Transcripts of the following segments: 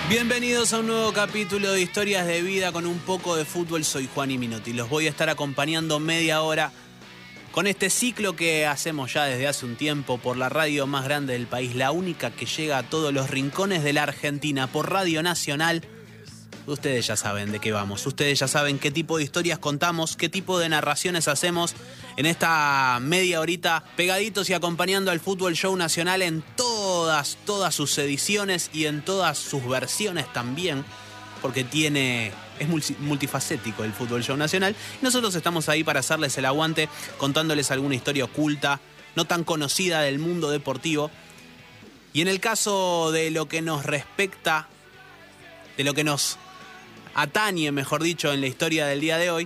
Bienvenidos a un nuevo capítulo de Historias de Vida con un poco de fútbol. Soy Juan Minotti. Los voy a estar acompañando media hora con este ciclo que hacemos ya desde hace un tiempo por la radio más grande del país, la única que llega a todos los rincones de la Argentina, por Radio Nacional. Ustedes ya saben de qué vamos, ustedes ya saben qué tipo de historias contamos, qué tipo de narraciones hacemos en esta media horita, pegaditos y acompañando al Fútbol Show Nacional en todas sus ediciones y en todas sus versiones también, porque es multifacético el Fútbol Show Nacional. Y nosotros estamos ahí para hacerles el aguante, contándoles alguna historia oculta, no tan conocida del mundo deportivo. Y en el caso de lo que nos respecta, de lo que nos atañe, mejor dicho, en la historia del día de hoy,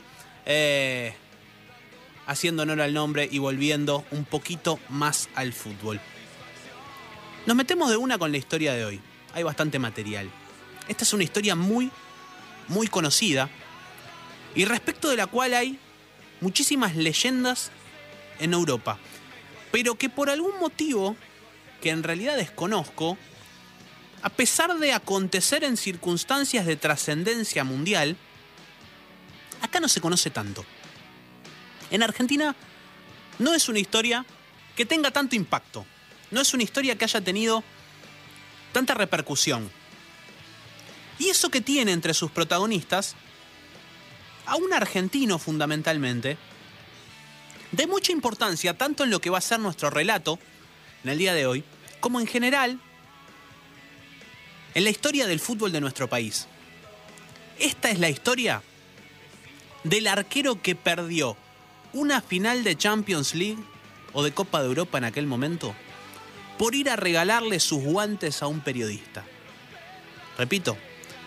haciendo honor al nombre y volviendo un poquito más al fútbol. Nos metemos de una con la historia de hoy. Hay bastante material. Esta es una historia muy conocida y respecto de la cual hay muchísimas leyendas en Europa, pero que por algún motivo que en realidad desconozco, a pesar de acontecer en circunstancias de trascendencia mundial, acá no se conoce tanto. En Argentina no es una historia que tenga tanto impacto. No es una historia que haya tenido tanta repercusión. Y eso que tiene entre sus protagonistas a un argentino fundamentalmente, de mucha importancia tanto en lo que va a ser nuestro relato en el día de hoy, como en general en la historia del fútbol de nuestro país. Esta es la historia del arquero que perdió una final de Champions League o de Copa de Europa en aquel momento por ir a regalarle sus guantes a un periodista. Repito,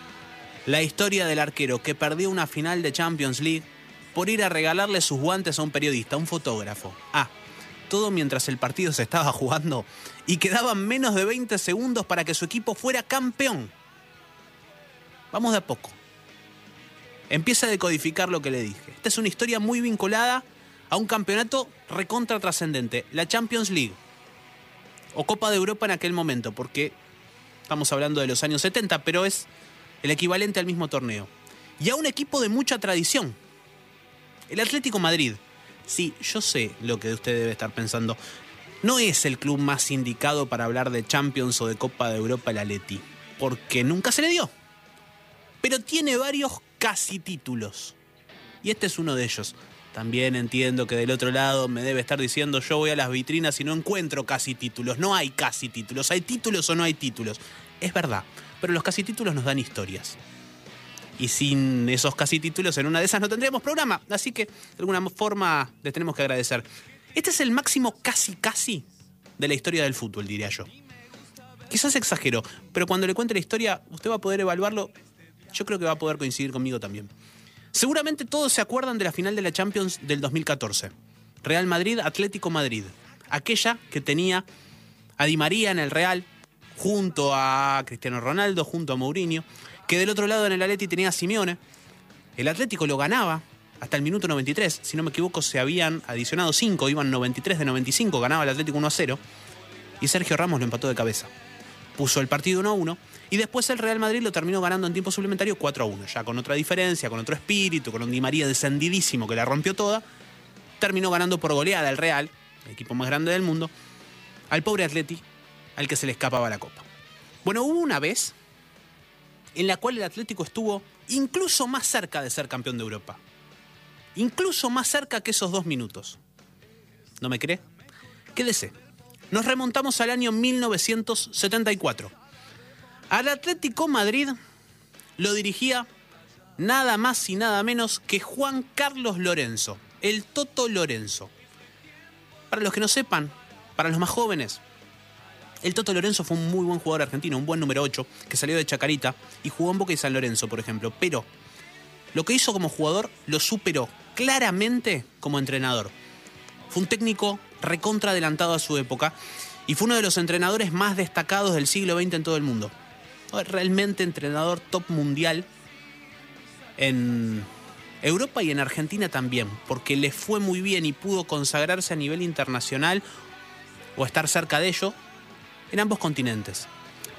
la historia del arquero que perdió una final de Champions League por ir a regalarle sus guantes a un periodista, a un fotógrafo. Todo mientras el partido se estaba jugando y quedaban menos de 20 segundos para que su equipo fuera campeón. Vamos de a poco. Empieza a decodificar lo que le dije. Esta es una historia muy vinculada a un campeonato recontra trascendente, la Champions League o Copa de Europa en aquel momento, porque estamos hablando de los años 70, pero es el equivalente al mismo torneo. Y a un equipo de mucha tradición, el Atlético Madrid. Sí, yo sé lo que usted debe estar pensando. No es el club más indicado para hablar de Champions o de Copa de Europa el Atleti, porque nunca se le dio. Pero tiene varios casi títulos. Y este es uno de ellos. También entiendo que del otro lado me debe estar diciendo: yo voy a las vitrinas y no encuentro casi títulos. No hay casi títulos. ¿Hay títulos o no hay títulos? Es verdad, pero los casi títulos nos dan historias. Y sin esos casi títulos, en una de esas no tendríamos programa. Así que, de alguna forma, les tenemos que agradecer. Este es el máximo casi de la historia del fútbol, diría yo. Quizás exagero, pero cuando le cuente la historia, usted va a poder evaluarlo. Yo creo que va a poder coincidir conmigo también. Seguramente todos se acuerdan de la final de la Champions del 2014. Real Madrid, Atlético Madrid. Aquella que tenía a Di María en el Real, junto a Cristiano Ronaldo, junto a Mourinho, que del otro lado en el Atleti tenía a Simeone. El Atlético lo ganaba hasta el minuto 93. Si no me equivoco, se habían adicionado 5, iban 93 de 95, ganaba el Atlético 1-0. Y Sergio Ramos lo empató de cabeza. Puso el partido 1-1 y después el Real Madrid lo terminó ganando en tiempo suplementario 4-1. Ya con otra diferencia, con otro espíritu, con un Di María descendidísimo que la rompió toda. Terminó ganando por goleada el Real, el equipo más grande del mundo, al pobre Atleti, al que se le escapaba la copa. Bueno, hubo una vez en la cual el Atlético estuvo incluso más cerca de ser campeón de Europa. Incluso más cerca que esos 2 minutos. ¿No me cree? Quédese. Nos remontamos al año 1974. Al Atlético Madrid lo dirigía nada más y nada menos que Juan Carlos Lorenzo, el Toto Lorenzo. Para los que no sepan, para los más jóvenes, el Toto Lorenzo fue un muy buen jugador argentino, un buen número 8, que salió de Chacarita y jugó en Boca y San Lorenzo, por ejemplo. Pero lo que hizo como jugador lo superó claramente como entrenador. Fue un técnico recontra adelantado a su época y fue uno de los entrenadores más destacados del siglo XX en todo el mundo. Realmente entrenador top mundial en Europa y en Argentina también, porque le fue muy bien y pudo consagrarse a nivel internacional o estar cerca de ello en ambos continentes.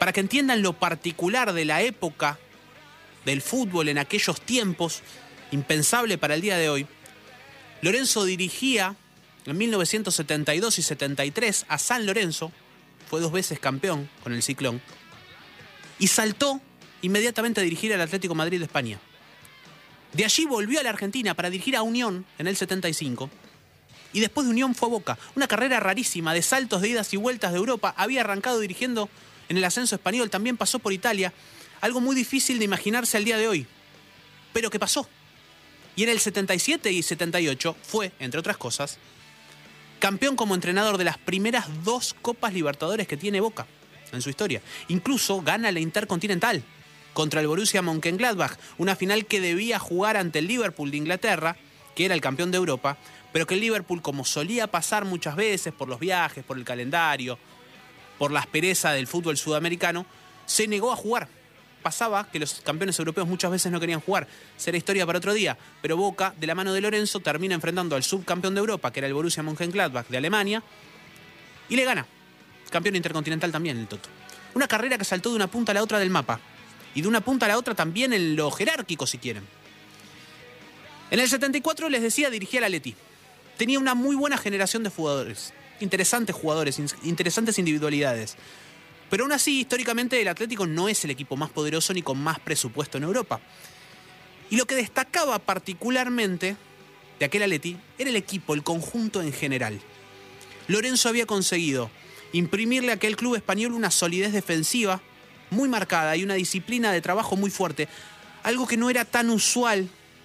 Para que entiendan lo particular de la época del fútbol en aquellos tiempos, impensable para el día de hoy, Lorenzo dirigía en 1972 y 73 a San Lorenzo, fue 2 veces campeón con el Ciclón, y saltó inmediatamente a dirigir al Atlético Madrid de España. De allí volvió a la Argentina para dirigir a Unión en el 75, y después de Unión fue a Boca. Una carrera rarísima de saltos de idas y vueltas de Europa. Había arrancado dirigiendo en el ascenso español, también pasó por Italia. Algo muy difícil de imaginarse al día de hoy, pero que pasó. Y en el 77 y 78 fue, entre otras cosas, campeón como entrenador de las primeras 2 Copas Libertadores que tiene Boca en su historia. Incluso gana la Intercontinental contra el Borussia Mönchengladbach, una final que debía jugar ante el Liverpool de Inglaterra, que era el campeón de Europa, pero que el Liverpool, como solía pasar muchas veces por los viajes, por el calendario, por la aspereza del fútbol sudamericano, se negó a jugar. Pasaba que los campeones europeos muchas veces no querían jugar. Será historia para otro día. Pero Boca, de la mano de Lorenzo, termina enfrentando al subcampeón de Europa, que era el Borussia Mönchengladbach de Alemania, y le gana. Campeón intercontinental también, el Toto. Una carrera que saltó de una punta a la otra del mapa. Y de una punta a la otra también en lo jerárquico, si quieren. En el 74, les decía, dirigía al Atleti. Tenía una muy buena generación de jugadores. Interesantes jugadores, interesantes individualidades. Pero aún así, históricamente, el Atlético no es el equipo más poderoso ni con más presupuesto en Europa. Y lo que destacaba particularmente de aquel Atleti era el equipo, el conjunto en general. Lorenzo había conseguido imprimirle a aquel club español una solidez defensiva muy marcada y una disciplina de trabajo muy fuerte. Algo que no era tan usual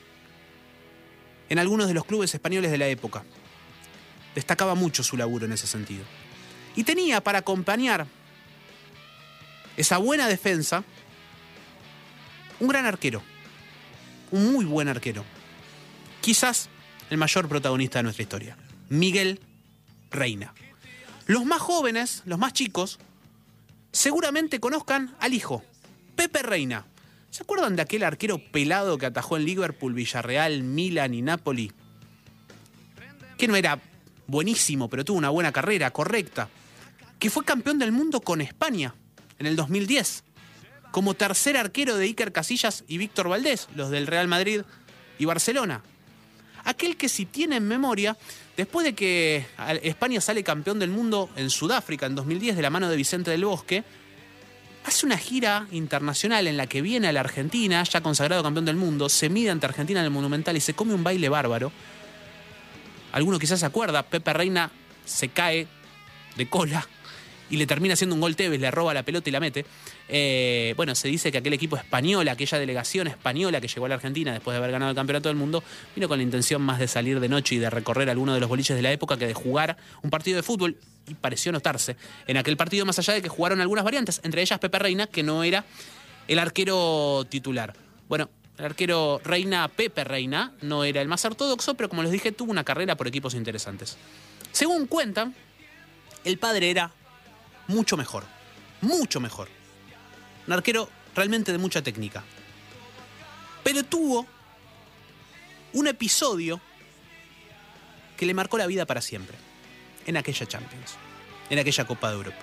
en algunos de los clubes españoles de la época. Destacaba mucho su laburo en ese sentido. Y tenía para acompañar esa buena defensa un gran arquero. Un muy buen arquero. Quizás el mayor protagonista de nuestra historia. Miguel Reina. Los más jóvenes, los más chicos, seguramente conozcan al hijo, Pepe Reina. ¿Se acuerdan de aquel arquero pelado que atajó en Liverpool, Villarreal, Milan y Napoli? Que no era buenísimo, pero tuvo una buena carrera, correcta. Que fue campeón del mundo con España en el 2010, como tercer arquero de Iker Casillas y Víctor Valdés, los del Real Madrid y Barcelona. Aquel que, si tienen memoria, después de que España sale campeón del mundo en Sudáfrica en 2010 de la mano de Vicente del Bosque, hace una gira internacional en la que viene a la Argentina, ya consagrado campeón del mundo, se mide ante Argentina en el Monumental y se come un baile bárbaro. Alguno quizás se acuerda, Pepe Reina se cae de cola y le termina haciendo un gol Tevez, le roba la pelota y la mete. Bueno, se dice que aquel equipo español, aquella delegación española que llegó a la Argentina después de haber ganado el campeonato del mundo, vino con la intención más de salir de noche y de recorrer alguno de los boliches de la época que de jugar un partido de fútbol, y pareció notarse en aquel partido, más allá de que jugaron algunas variantes, entre ellas Pepe Reina, que no era el arquero titular. Bueno, el arquero Reina, Pepe Reina, no era el más ortodoxo, pero como les dije, tuvo una carrera por equipos interesantes. Según cuentan, el padre era mucho mejor. Mucho mejor. Un arquero realmente de mucha técnica. Pero tuvo un episodio que le marcó la vida para siempre. En aquella Champions. En aquella Copa de Europa.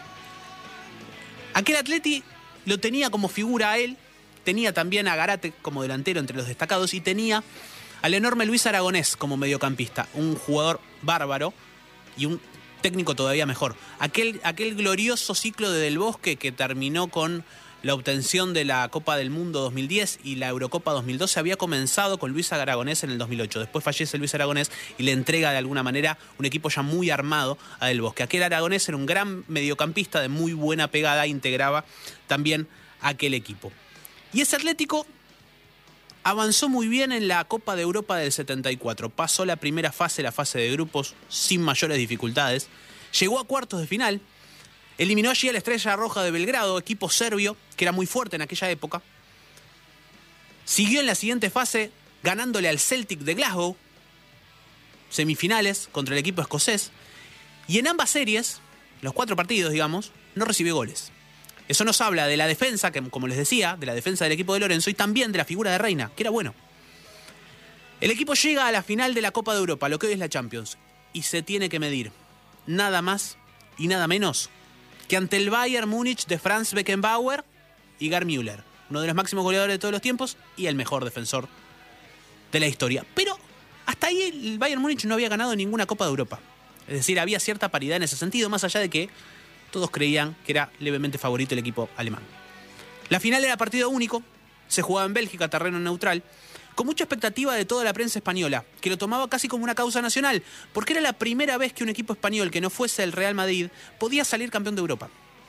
Aquel Atleti lo tenía como figura a él. Tenía también a Garate como delantero entre los destacados. Y tenía al enorme Luis Aragonés como mediocampista. Un jugador bárbaro y un técnico todavía mejor. Aquel glorioso ciclo de Del Bosque que terminó con la obtención de la Copa del Mundo 2010 y la Eurocopa 2012 había comenzado con Luis Aragonés en el 2008. Después fallece Luis Aragonés y le entrega de alguna manera un equipo ya muy armado a Del Bosque. Aquel Aragonés era un gran mediocampista de muy buena pegada, integraba también aquel equipo. Y ese Atlético avanzó muy bien en la Copa de Europa del 74. Pasó la primera fase, la fase de grupos, sin mayores dificultades. Llegó a cuartos de final. Eliminó allí a la Estrella Roja de Belgrado, equipo serbio, que era muy fuerte en aquella época. Siguió en la siguiente fase, ganándole al Celtic de Glasgow. Semifinales contra el equipo escocés. Y en ambas series, los 4 partidos, digamos, no recibió goles. Eso nos habla de la defensa, que como les decía, de la defensa del equipo de Lorenzo y también de la figura de Reina, que era bueno. El equipo llega a la final de la Copa de Europa, lo que hoy es la Champions, y se tiene que medir nada más y nada menos que ante el Bayern Múnich de Franz Beckenbauer y Gerd Müller, uno de los máximos goleadores de todos los tiempos y el mejor defensor de la historia. Pero hasta ahí el Bayern Múnich no había ganado ninguna Copa de Europa. Es decir, había cierta paridad en ese sentido, más allá de que todos creían que era levemente favorito el equipo alemán. La final era partido único, se jugaba en Bélgica, terreno neutral, con mucha expectativa de toda la prensa española, que lo tomaba casi como una causa nacional, porque era la primera vez que un equipo español que no fuese el Real Madrid podía salir campeón de Europa.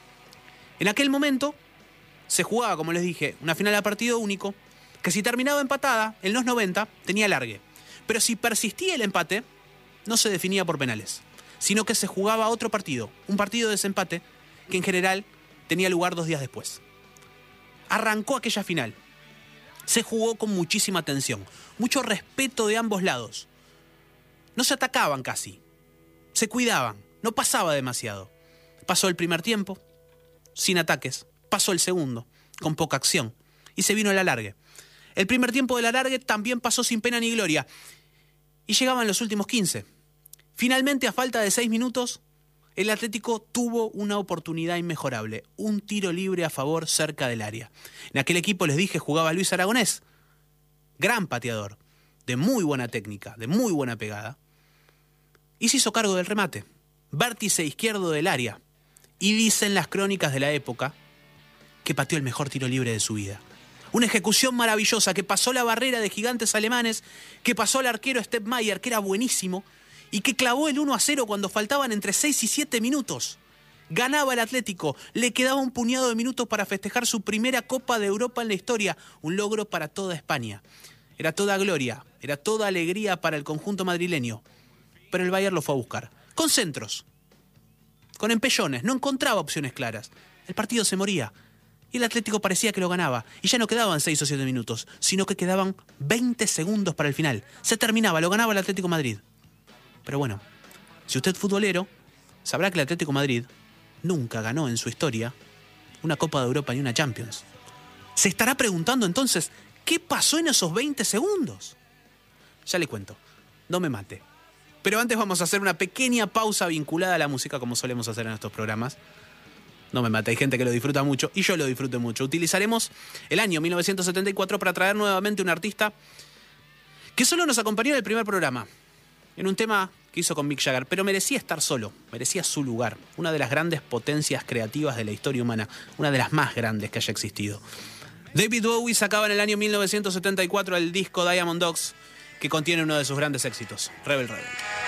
En aquel momento se jugaba, como les dije, una final a partido único, que si terminaba empatada, en los 90, tenía alargue. Pero si persistía el empate, no se definía por penales, sino que se jugaba otro partido, un partido de desempate, que en general tenía lugar 2 días después. Arrancó aquella final. Se jugó con muchísima tensión, mucho respeto de ambos lados. No se atacaban casi, se cuidaban, no pasaba demasiado. Pasó el primer tiempo, sin ataques, pasó el segundo, con poca acción, y se vino el alargue. El primer tiempo del alargue también pasó sin pena ni gloria, y llegaban los últimos 15. Finalmente, a falta de 6 minutos, el Atlético tuvo una oportunidad inmejorable, un tiro libre a favor cerca del área. En aquel equipo, les dije, jugaba Luis Aragonés, gran pateador, de muy buena técnica, de muy buena pegada, y se hizo cargo del remate, vértice izquierdo del área, y dicen las crónicas de la época que pateó el mejor tiro libre de su vida. Una ejecución maravillosa que pasó la barrera de gigantes alemanes, que pasó al arquero Stepp Mayer, que era buenísimo, y que clavó el 1-0 cuando faltaban entre 6 y 7 minutos. Ganaba el Atlético, le quedaba un puñado de minutos para festejar su primera Copa de Europa en la historia, un logro para toda España. Era toda gloria, era toda alegría para el conjunto madrileño. Pero el Bayern lo fue a buscar, con centros, con empellones, no encontraba opciones claras. El partido se moría y el Atlético parecía que lo ganaba. Y ya no quedaban 6 o 7 minutos, sino que quedaban 20 segundos para el final. Se terminaba, lo ganaba el Atlético Madrid. Pero bueno, si usted es futbolero, sabrá que el Atlético Madrid nunca ganó en su historia una Copa de Europa ni una Champions. Se estará preguntando entonces, ¿qué pasó en esos 20 segundos? Ya le cuento, no me mate. Pero antes vamos a hacer una pequeña pausa vinculada a la música, como solemos hacer en estos programas. No me mate, hay gente que lo disfruta mucho y yo lo disfruto mucho. Utilizaremos el año 1974 para traer nuevamente un artista que solo nos acompañó en el primer programa, en un tema que hizo con Mick Jagger, pero merecía estar solo, merecía su lugar. Una de las grandes potencias creativas de la historia humana, una de las más grandes que haya existido. David Bowie sacaba en el año 1974 el disco Diamond Dogs, que contiene uno de sus grandes éxitos, Rebel Rebel.